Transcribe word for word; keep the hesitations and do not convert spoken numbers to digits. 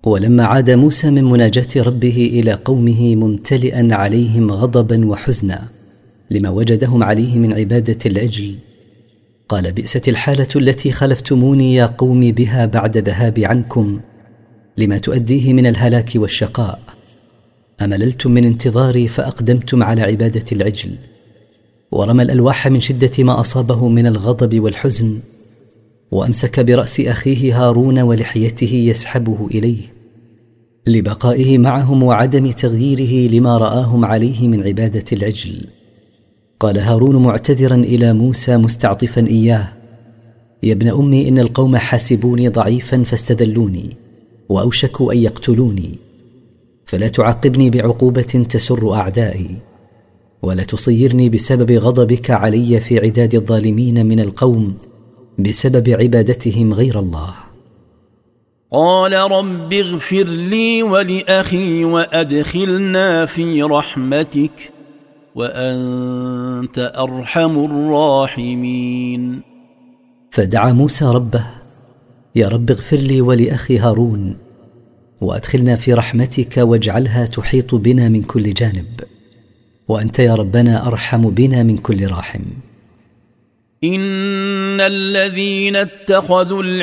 ولما عاد موسى من مناجاة ربه إلى قومه ممتلئا عليهم غضبا وحزنا لما وجدهم عليه من عبادة العجل، قال: بئست الحالة التي خلفتموني يا قوم بها بعد ذهابي عنكم لما تؤديه من الهلاك والشقاء. أمللتم من انتظاري فأقدمتم على عبادة العجل. ورمى الألواح من شدة ما أصابه من الغضب والحزن، وأمسك برأس أخيه هارون ولحيته يسحبه إليه لبقائه معهم وعدم تغييره لما رآهم عليه من عبادة العجل. قال هارون معتذرا إلى موسى مستعطفا إياه: يا ابن أمي، إن القوم حاسبوني ضعيفا فاستذلوني وأوشكوا أن يقتلوني، فلا تعاقبني بعقوبة تسر أعدائي، ولا تصيرني بسبب غضبك علي في عداد الظالمين من القوم بسبب عبادتهم غير الله. قال رب اغفر لي ولأخي وأدخلنا في رحمتك وأنت أرحم الراحمين. فدعا موسى ربه: يا رب اغفر لي ولأخي هارون وأدخلنا في رحمتك واجعلها تحيط بنا من كل جانب، وأنت يا ربنا أرحم بنا من كل راحم. إن الذين اتخذوا